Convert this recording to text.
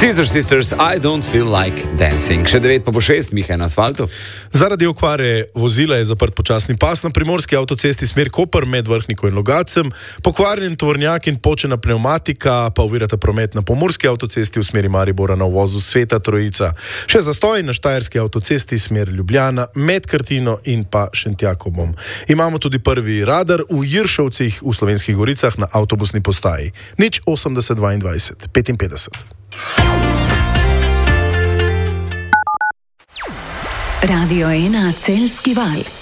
Scissor Sisters, I don't feel like dancing. Še 9 pa po 6, Miha na asfaltu. Zaradi okvare vozila je zaprt počasni pas na primorski avtocesti smer Koper med Vrhniko in Logacem, pokvarjen tovornjak in počena pneumatika pa ovirata promet na pomurski avtocesti v smeri Maribora na uvozu Sveta Trojica. Še zastoj na štajerski avtocesti smer Ljubljana med Krtino in pa Šentjakobom. Imamo tudi prvi radar v Jiršovcih v Slovenskih goricah na avtobusni postaji. 080 22 55. Radio 1 Celjski val.